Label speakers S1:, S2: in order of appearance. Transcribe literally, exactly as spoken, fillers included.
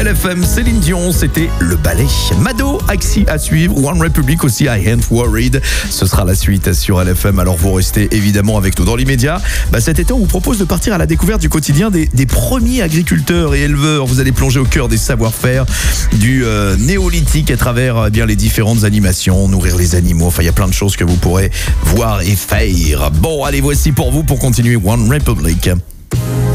S1: L F M, Céline Dion, c'était Le Ballet. Mado, Axi à suivre, One Republic aussi, I Ain't Worried. Ce sera la suite sur L F M, alors vous restez évidemment avec nous. Dans l'immédiat, bah cet été on vous propose de partir à la découverte du quotidien des, des premiers agriculteurs et éleveurs. Vous allez plonger au cœur des savoir-faire du euh, néolithique à travers euh, bien les différentes animations, nourrir les animaux, enfin il y a plein de choses que vous pourrez voir et faire. Bon, allez, voici pour vous pour continuer One Republic.